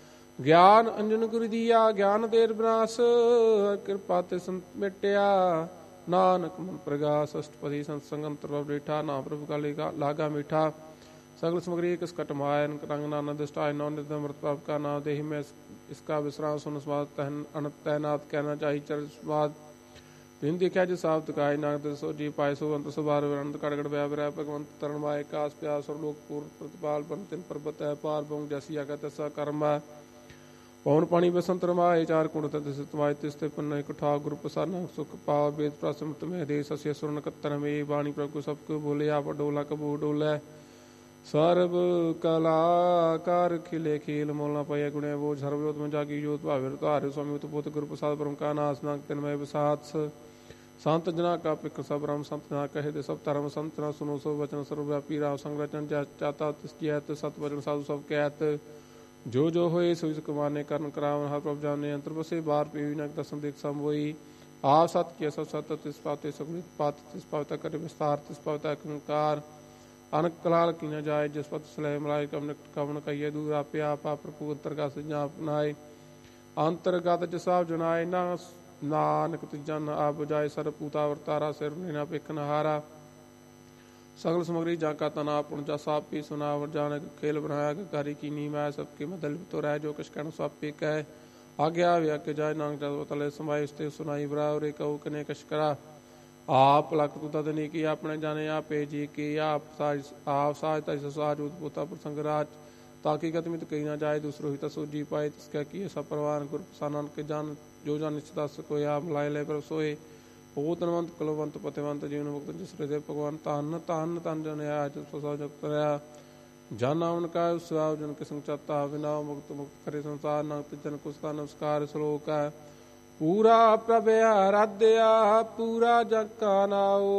ਗਿਆਨ ਅੰਜਨ ਗੁਰ ਦੀਆ ਗਿਆਨ ਦੇਰ ਬਨਾਸ ਕਿਰਪਾ ਤੇ ਸੰਤ ਮਿਟਿਆ ਨਾਨਕ ਮਨ ਪ੍ਰਗਾਸ ਅਸ਼ਟਪਦੀ ਸੰਤ ਸੰਗੰਤਰ ਬੈਠਾ ਨਾ ਪ੍ਰਭੂ ਕਾਲੇ ਲਾਗਾ ਮੀਠਾ सगल समग्री किस कटमायन रंग नानद स्टाय नौनित अमृत पाप का नाम देहि में इसका विश्राम सुन स्वाद अनंत तैनात कहना चाहिए चर स्वाद दिन देखा जो साप्त काय नाग सो जी पाए सो अंत सुबार अनंत कड़गड़ व्यापर भगवंत तरण माए कास प्यास और लोक पूर्ण प्रतिपाल तिन पर्वत है पार बोंग जैसी आगत सा कर्म पवन पानी बसंत रमाए चार कुण तमाय तिस्ते पुण्य कुठा गुरु प्रसाद सुख पाव वेद प्रसमत में देश अस्य सुरन कत्तर में वाणी प्रभु सबको बोले आप डोला कबू डोले ਸਰਬ ਕਲਾ ਕਰ ਖਿਲੇ ਖੇਲ ਮੋਲਾ ਪਇਆ ਗੁਣੇ ਵੋ ਸਰਬਜੋਤ ਮਨ ਜਾਗੀ ਜੋਤ ਭਾਵੇ ਧਾਰਿ ਸੁਆਮੀ ਉਤ ਪੁੱਤ ਗੁਰ ਪ੍ਰਸਾਦ ਬ੍ਰਹਮ ਕਾ ਨਾਸ ਨਾਨਕ ਤਿਨਮੈ ਵਿਸਾਤ ਸੰਤ ਜਨਾ ਕਾ ਪਿਕ ਸਭ ਰਾਮ ਸੰਤ ਨਾ ਕਹੇ ਦੇ ਸਭ ਧਰਮ ਸੰਤ ਨਾ ਸੁਨੋ ਸੋ ਵਚਨ ਸਰਵ ਵਿਆਪੀ ਰਾਮ ਸੰਗ ਰਚਨ ਚਾਤਾ ਤਿਸ ਜੈਤ ਸਤ ਵਚਨ ਸਾਧੂ ਸਭ ਕਹਿਤ ਜੋ ਜੋ ਹੋਏ ਸੋਈ ਸੁਕਮਾਨੇ ਕਰਨ ਕਰਾਵਨ ਹਰ ਪ੍ਰਭ ਜਾਣੇ ਅੰਤਰ ਬਸੇ ਬਾਹਰ ਪੀਵੀ ਨਕ ਦਸਨ ਦੇਖ ਸੰਭੋਈ ਆਪ ਸਤ ਕੀ ਸਤ ਸਤ ਤਿਸ ਪਾਤੇ ਸਗੁਣੀ ਪਾਤ ਤਿਸ ਪਾਵਤਾ ਕਰੇ ਵਿਸਤਾਰ ਤਿਸ ਪਾਵਤਾ ਕੰਕਾਰ ਅਨਕ ਕਲਾਲ ਕੀ ਨ ਜਾਏ ਜਿਸ ਪਤ ਸਲੈ ਮਲਾਇ ਕਵਨ ਕਈਏ ਦੂਰ ਆਪੇ ਆਪ ਪ੍ਰਭੂ ਅੰਤਰਗਤ ਸਜਾ ਅਪਨਾਏ ਅੰਤਰਗਤ ਜਸਾਬ ਜਨਾਏ ਨਾਨਕ ਤਿਜਨ ਆਪ ਬਜਾਏ ਸਰ ਪੂਤਾ ਵਰਤਾਰਾ ਸਿਰ ਨਾ ਪੇਖਨ ਹਾਰਾ ਸਗਲ ਸਮਗਰੀ ਜਾ ਕਾ ਤਨਾ ਪੁਣ ਜਾ ਸਾਪੀ ਸੁਨਾਵਰ ਜਾਨਕ ਖੇਲ ਬਣਾਇਆ ਕਾਰੀ ਕੀਨੀ ਮੈਂ ਸਭ ਕੇ ਮਦਲ ਤੋ ਰਹਿ ਜੋ ਕਿਛ ਕਹਿਣ ਸਾਪੇ ਕਹਿ ਆਗਿਆ ਵਿਆ ਕੇ ਜਾਏ ਨਾਨਕ ਜਦ ਤਲੇ ਸਮਾਏ ਉਸਤੇ ਸੁਨਾਈ ਬਰਾਵਰੇ ਕਉ ਕਨੇ ਕਛ ਕਰਾ आप लख तू तद नहीं की अपने जाने आपे जी की आप साज तज साज उत्पोता प्रसंग राज ताकि गतमित कही ना जाए दूसरो ही तसो जी पाए तिसका किए सब परवान गुरु प्रसानन के जान जो जान निश्चित को आप लाए ले पर सोए भूतनवंत कुलवंत पतिवंत जीवन मुक्त जिस हृदय भगवान तन तन तन जन आज तरया जाना उनका स्वाव जन के संग चाता विनाव मुक्त मुक्त करे संसार नक्त जन कुस्ता नमस्कार श्लोक है ਪੂਰਾ ਪ੍ਰਭ ਆਰਾਧਿਆ ਪੂਰਾ ਜਗ ਕਾ ਨਾਉ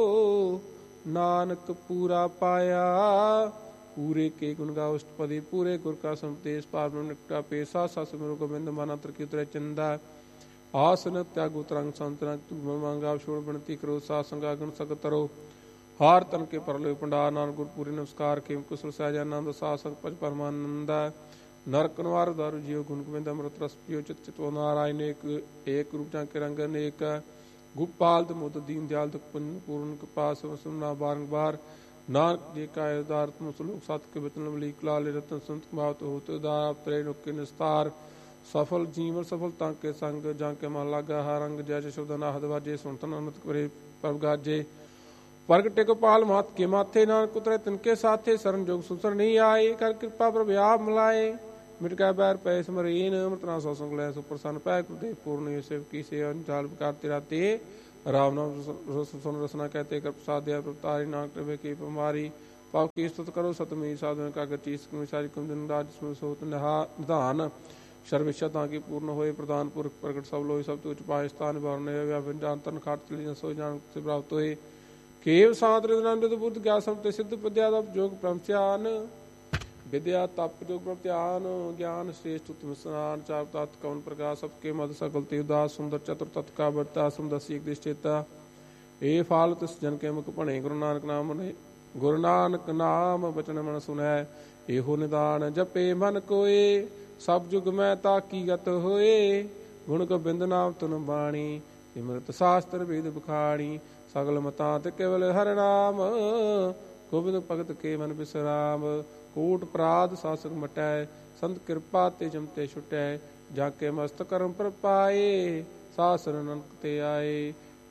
ਨਾਨਕ ਪੂਰਾ ਪਾਇਆ ਪੂਰੇ ਕੇ ਗੁਣ ਗਾਓ ਅਸ਼ਟਪਦੀ ਪੂਰੇ ਗੁਰ ਕਾ ਸੰਤੇਸ਼ ਪਾਰ ਬ੍ਰਹਮ ਨਿਕਟਾ ਪੇਸਾ ਸਸ ਗੁਰੂ ਗੋਬਿੰਦ ਮਾਨਾ ਤਰਕੀ ਉਤਰੇ ਚੰਦਾ ਆਸਨ ਤਿਆਗੁ ਤਰੰਗ ਸੰਤਨ ਮੰਗਾ ਛੋੜ ਬਣਤੀ ਕਰੋ ਸਾਧ ਸੰਗਾ ਗੁਣ ਸਗਤ ਤਰੋ ਹਾਰ ਤਨ ਕੇ ਪਰਲੇ ਪੰਡਾ ਨਾਨਕ ਗੁਰ ਪੂਰੇ ਨਮਸਕਾਰ ਕੇ ਕੁਸਲ ਸਹਿਜ ਆਨੰਦ ਸਾਧ ਸੰਗ ਪਜ ਪਰਮਾਨੰਦਾ नरक नवार दारु जियो गुण गोविंद अमृत रस पियो चित चितो नारायण एक रूप जाके रंग अनेक गोपाल मोद दीन दयाल पूर्ण कृपा सुनना बारंबार नानक जी का उदार तुम सलोक सत के वचन मलीक लाल रतन संत भावत होत उदार त्रय नुके निस्तार सफल जीवन सफलता के संग जाके मन लागा हर रंग जय शब्द नाहद वाजे सुनतन अमृत करे प्रभ गाजे प्रगटे गोपाल मात के माथे नानक उतरे तिनके साथे शरण जोग सुसर नहीं आए कर कृपा प्रभ आप मिलाए मिट गया बैर पै समरीन अमृतना सौ संग लै सुप्रसन्न पै गुरुदेव पूर्ण सेव की से अंचाल प्रकार तेरा ते राम नाम सुन रसना कहते कर प्रसाद दया प्रतारी नानक वे की पमारी पाव की स्तुत करो सतमी साधन का गतीस सारी कुंदन राज सोत निधान सर्विशता की पूर्ण होए प्रधान पुरख प्रगट सब लोई सब तुझ पाए स्थान भरने व्यापन जान तन खाट चली सो जान से प्राप्त होए केव सात रिदनंद बुद्ध ज्ञान समते सिद्ध पद्या योग ब्रह्मचान विद्या तप योग ब्रह्मचान ज्ञान श्रेष्ठ उत्तम स्नान चार तत् कौन प्रकाश सबके मद सकल तेवदास सुंदर चतुर तत् का बर्ता समदसी एक दिश्चेता ए फाल तिस जन के मुख भणे गुरु नानक नाम बचन मन सुनै एहो निदान जपे मन कोए सब जुग में ताकी गत होए गुण गोबिंद नाम तुन बाणी सिमरत शास्त्र वेद बखाणी सगल मतांत केवल हर नाम गोबिंद भगत के मन बिसराम कोट अपराध सासक मटै संत कृपा ते जमते छुटै जाके मस्त कर्म पर पाए सासन ननक ते आए